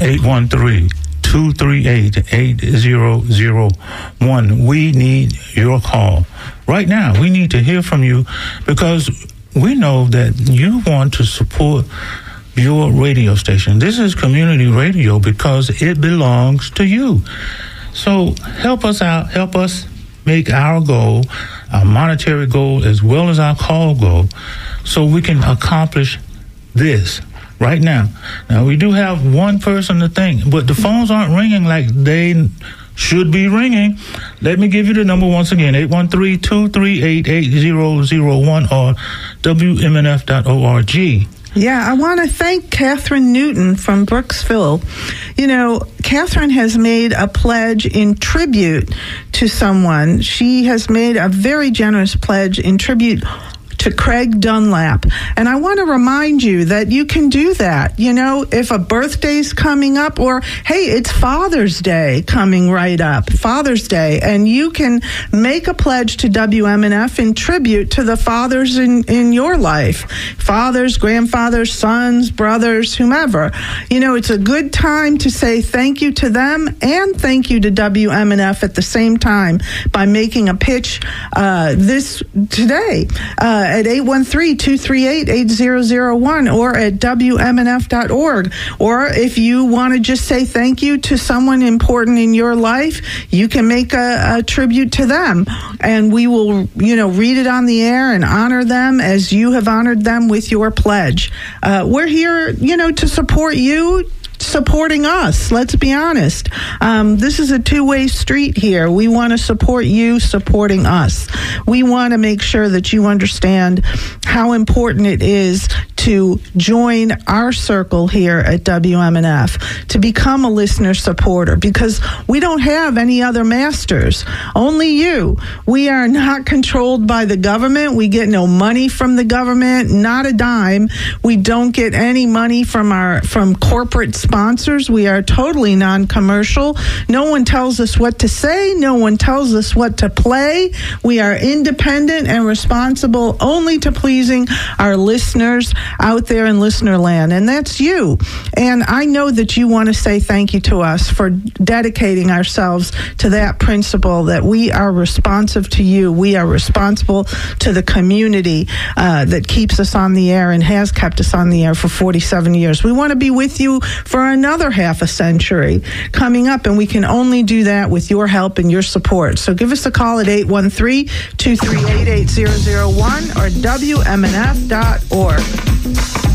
813-238-8001. We need your call. Right now, we need to hear from you because we know that you want to support your radio station. This is community radio because it belongs to you. So help us out. Help us make our goal, our monetary goal, as well as our call goal, so we can accomplish this right now. Now, we do have one person to thank, but the phones aren't ringing like they should be ringing. Let me give you the number once again, 813-238-8001 or WMNF.org. Yeah, I want to thank Catherine Newton from Brooksville. You know, Catherine has made a pledge in tribute to someone. She has made a very generous pledge in tribute to Craig Dunlap. And I want to remind you that you can do that. You know, if a birthday's coming up, or, hey, it's Father's Day coming right up, Father's Day, and you can make a pledge to WMNF in tribute to the fathers in your life. Fathers, grandfathers, sons, brothers, whomever. You know, it's a good time to say thank you to them and thank you to WMNF at the same time by making a pitch this today. At 813-238-8001 or at WMNF.org. Or if you want to just say thank you to someone important in your life, you can make a tribute to them. And we will, you know, read it on the air and honor them as you have honored them with your pledge. We're here, you know, to support you, supporting us. Let's be honest. This is a two-way street here. We want to support you supporting us. We want to make sure that you understand how important it is to join our circle here at WMNF, to become a listener supporter, because we don't have any other masters, only you. We are not controlled by the government. We get no money from the government, not a dime. We don't get any money from corporate sponsors. We are totally non-commercial. No one tells us what to say. No one tells us what to play. We are independent and responsible only to pleasing our listeners out there in listener land, and that's you. And I know that you want to say thank you to us for dedicating ourselves to that principle, that we are responsive to you. We are responsible to the community that keeps us on the air and has kept us on the air for 47 years. We want to be with you for another half a century coming up, and we can only do that with your help and your support. So give us a call at 813-238-8001 or WMNF.org.